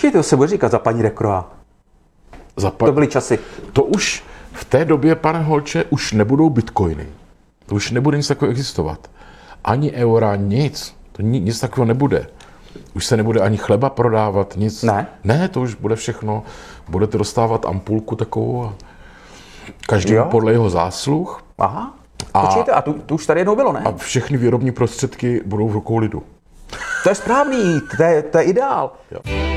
Určitě to se bude říkat za paní Dekroa. To byly časy. To už v té době, pane Holče, už nebudou bitcoiny. To už nebude nic takového existovat. Ani eura, nic. To nic takového nebude. Už se nebude ani chleba prodávat, nic. Ne? Ne, to už bude všechno. Budete dostávat ampulku takovou a každý podle jeho zásluh. Aha. Počkejte, a to už tady jednou bylo, ne? A všechny výrobní prostředky budou v rukou lidu. To je správný, to je ideál. Jo.